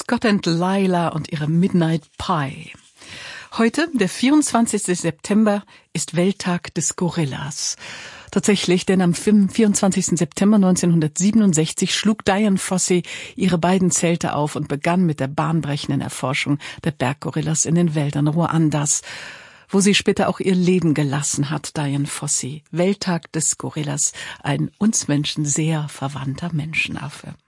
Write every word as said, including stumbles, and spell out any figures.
Scott and Lila und ihre Midnight Pie. Heute, der vierundzwanzigste September, ist Welttag des Gorillas. Tatsächlich, denn am vierundzwanzigsten September neunzehnhundertsiebenundsechzig schlug Dian Fossey ihre beiden Zelte auf und begann mit der bahnbrechenden Erforschung der Berggorillas in den Wäldern Ruandas, wo sie später auch ihr Leben gelassen hat, Dian Fossey. Welttag des Gorillas, ein uns Menschen sehr verwandter Menschenaffe.